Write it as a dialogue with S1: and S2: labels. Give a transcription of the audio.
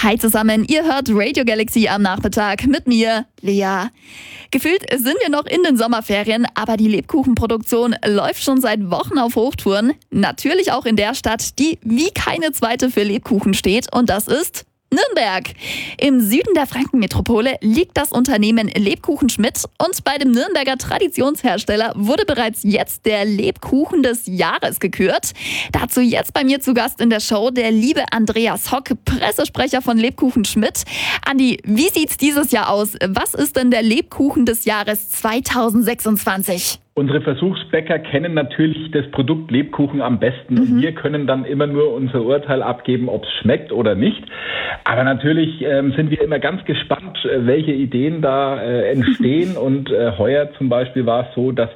S1: Hi zusammen, ihr hört Radio Galaxy am Nachmittag mit mir, Lea. Gefühlt sind wir noch in den Sommerferien, aber die Lebkuchenproduktion läuft schon seit Wochen auf Hochtouren. Natürlich auch in der Stadt, die wie keine zweite für Lebkuchen steht, und das ist Nürnberg. Im Süden der Frankenmetropole liegt das Unternehmen Lebkuchen Schmidt, und bei dem Nürnberger Traditionshersteller wurde bereits jetzt der Lebkuchen des Jahres gekürt. Dazu jetzt bei mir zu Gast in der Show der liebe Andreas Hock, Pressesprecher von Lebkuchen Schmidt. Andi, wie sieht's dieses Jahr aus? Was ist denn der Lebkuchen des Jahres 2026?
S2: Unsere Versuchsbäcker kennen natürlich das Produkt Lebkuchen am besten und wir können dann immer nur unser Urteil abgeben, ob es schmeckt oder nicht. Aber natürlich sind wir immer ganz gespannt, welche Ideen da entstehen, und heuer zum Beispiel war es so, dass